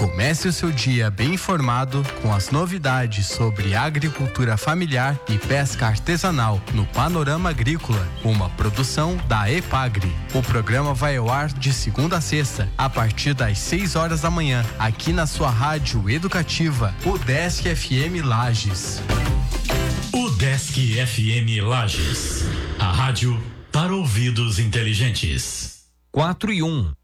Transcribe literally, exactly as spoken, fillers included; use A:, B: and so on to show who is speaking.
A: Comece o seu dia bem informado com as novidades sobre agricultura familiar e pesca artesanal no Panorama Agrícola, uma produção da EPAGRE. O programa vai ao ar de segunda a sexta, a partir das seis horas da manhã, aqui na sua rádio educativa, Udesc F M Lages.
B: Udesc F M Lages, a rádio para ouvidos inteligentes.
C: Quatro e um.